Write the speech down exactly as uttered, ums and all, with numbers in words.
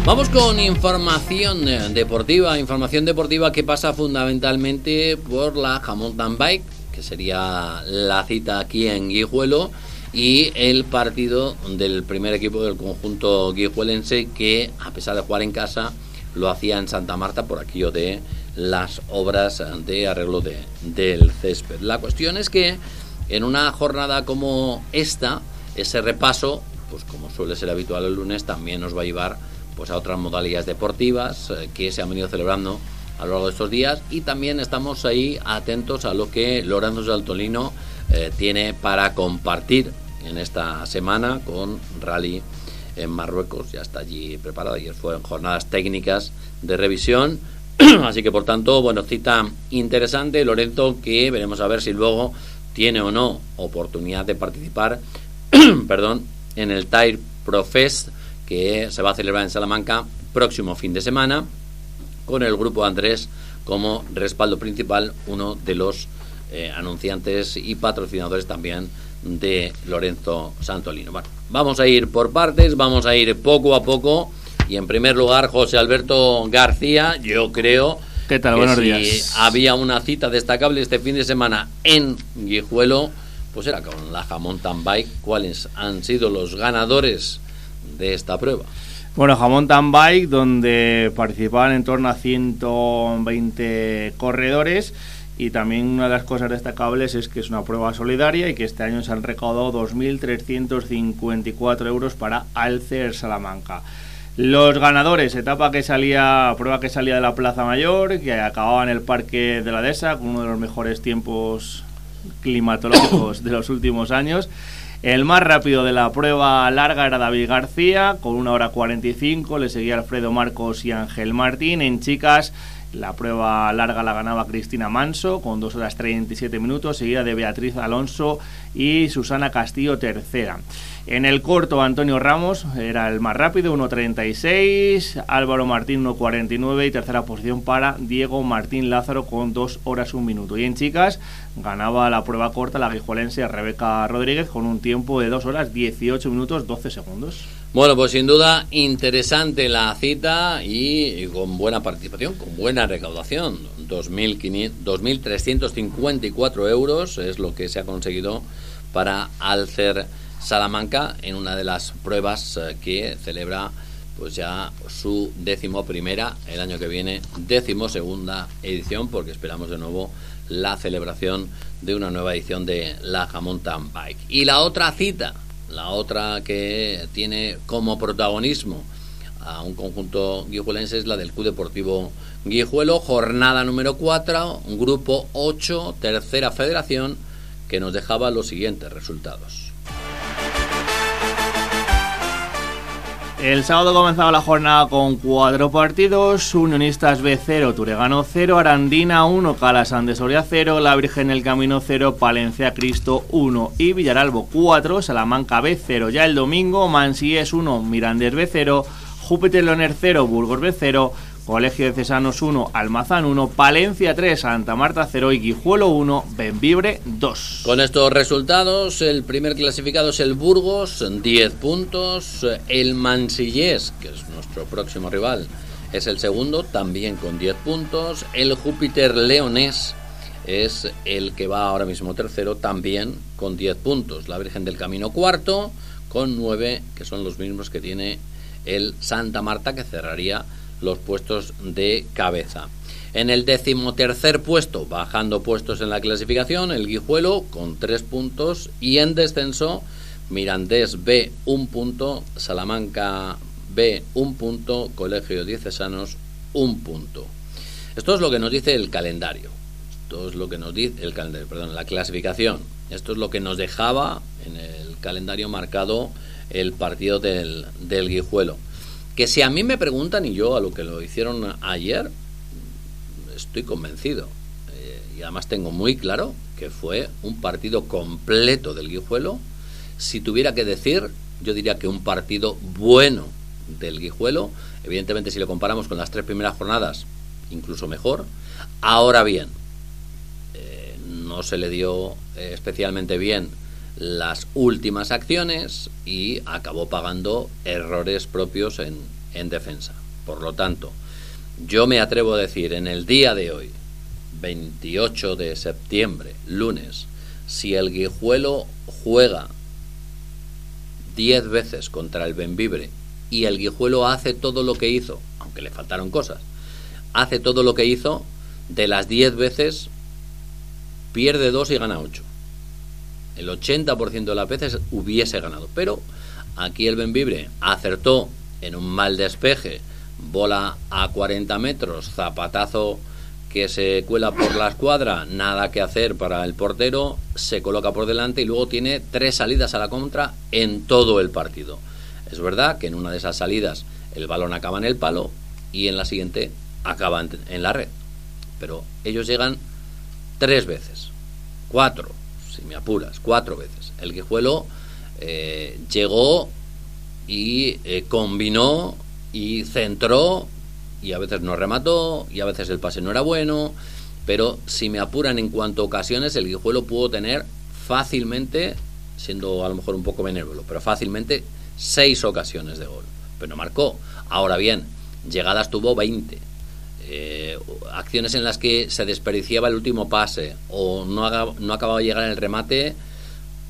Vamos con información deportiva, información deportiva que pasa fundamentalmente por la Mountain Bike, que sería la cita aquí en Guijuelo, y el partido del primer equipo del conjunto guijuelense, que a pesar de jugar en casa lo hacía en Santa Marta por aquello de las obras de arreglo de, del césped. La cuestión es que en una jornada como esta, ese repaso, pues como suele ser habitual el lunes, también nos va a llevar pues a otras modalidades deportivas eh, que se han venido celebrando a lo largo de estos días, y también estamos ahí atentos a lo que Lorenzo Santolino eh, tiene para compartir en esta semana con Rally en Marruecos. Ya está allí preparado, ayer fueron jornadas técnicas de revisión, así que por tanto, bueno, cita interesante. Lorenzo, que veremos a ver si luego tiene o no oportunidad de participar perdón, en el Tire Pro Fest, que se va a celebrar en Salamanca próximo fin de semana, con el grupo Andrés como respaldo principal, uno de los eh, anunciantes y patrocinadores también de Lorenzo Santolino. Bueno, vamos a ir por partes, vamos a ir poco a poco, y en primer lugar, José Alberto García, yo creo ¿Qué tal? que Buenos si días. había una cita destacable este fin de semana en Guijuelo, pues era con la Mountain Bike. ¿Cuáles han sido los ganadores de esta prueba? Bueno, Mountain Bike, donde participaban en torno a ciento veinte corredores, y también una de las cosas destacables es que es una prueba solidaria y que este año se han recaudado dos mil trescientos cincuenta y cuatro euros para Alcer Salamanca. Los ganadores, etapa que salía, prueba que salía de la Plaza Mayor, que acababa en el Parque de la Dehesa, con uno de los mejores tiempos climatológicos de los últimos años. El más rápido de la prueba larga era David García, con una hora cuarenta y cinco, le seguía Alfredo Marcos y Ángel Martín. En chicas, la prueba larga la ganaba Cristina Manso, con dos horas treinta y siete minutos, seguida de Beatriz Alonso y Susana Castillo, tercera. En el corto, Antonio Ramos era el más rápido, uno treinta y seis, Álvaro Martín uno cuarenta y nueve, y tercera posición para Diego Martín Lázaro con dos horas un minuto. Y en chicas ganaba la prueba corta la guijuelense Rebeca Rodríguez con un tiempo de dos horas dieciocho minutos doce segundos. Bueno, pues sin duda interesante la cita y con buena participación, con buena recaudación. dos mil trescientos cincuenta y cuatro euros es lo que se ha conseguido para Alcer Salamanca en una de las pruebas que celebra pues ya su décimo primera, el año que viene décimo segunda edición, porque esperamos de nuevo la celebración de una nueva edición de la Mountain Bike. Y la otra cita, la otra que tiene como protagonismo a un conjunto guijuelense, es la del Club Deportivo Guijuelo, jornada número cuatro, grupo ocho, tercera federación, que nos dejaba los siguientes resultados. El sábado comenzaba la jornada con cuatro partidos: Unionistas B cero, Turegano cero, Arandina uno, Calasan de Soria cero, La Virgen del Camino cero, Palencia Cristo uno y Villaralbo cuatro, Salamanca B cero. Ya el domingo, Mansíes uno, Mirandés B cero, Júpiter Leoner cero, Burgos B cero, Colegio de Cesanos uno, Almazán uno, Palencia tres, Santa Marta cero y Guijuelo uno, Bembibre dos. Con estos resultados, el primer clasificado es el Burgos, diez puntos. El Mansillés, que es nuestro próximo rival, es el segundo, también con diez puntos. El Júpiter Leonés es el que va ahora mismo tercero, también con diez puntos. La Virgen del Camino cuarto, con nueve, que son los mismos que tiene el Santa Marta, que cerraría los puestos de cabeza. En el decimotercer puesto, bajando puestos en la clasificación, el Guijuelo con tres puntos, y en descenso Mirandés B un punto, Salamanca B un punto, Colegio Diocesanos un punto. Esto es lo que nos dice el calendario. Esto es lo que nos dice el calendario, perdón, la clasificación. Esto es lo que nos dejaba en el calendario marcado el partido del, del Guijuelo. Que si a mí me preguntan, y yo a lo que lo hicieron ayer, estoy convencido, eh, y además tengo muy claro que fue un partido completo del Guijuelo. Si tuviera que decir, yo diría que un partido bueno del Guijuelo. Evidentemente, si lo comparamos con las tres primeras jornadas, incluso mejor. Ahora bien, eh, no se le dio eh, especialmente bien las últimas acciones y acabó pagando errores propios en, en defensa. Por lo tanto, yo me atrevo a decir en el día de hoy, veintiocho de septiembre, lunes, si el Guijuelo juega diez veces contra el Bembibre y el Guijuelo hace todo lo que hizo, aunque le faltaron cosas, hace todo lo que hizo, de las diez veces pierde dos y gana ocho. El ochenta por ciento de las veces hubiese ganado, pero aquí el Bembibre acertó en un mal despeje, bola a cuarenta metros, zapatazo que se cuela por la escuadra, nada que hacer para el portero, se coloca por delante y luego tiene tres salidas a la contra en todo el partido. Es verdad que en una de esas salidas el balón acaba en el palo y en la siguiente acaba en, en la red, pero ellos llegan tres veces, cuatro, si me apuras, cuatro veces. El Guijuelo eh, llegó y eh, combinó y centró, y a veces no remató, y a veces el pase no era bueno, pero si me apuran en cuanto a ocasiones, el Guijuelo pudo tener fácilmente, siendo a lo mejor un poco benévolo, pero fácilmente seis ocasiones de gol, pero no marcó. Ahora bien, llegadas tuvo veinte, eh, acciones en las que se desperdiciaba el último pase o no, haga, no acababa de llegar el remate,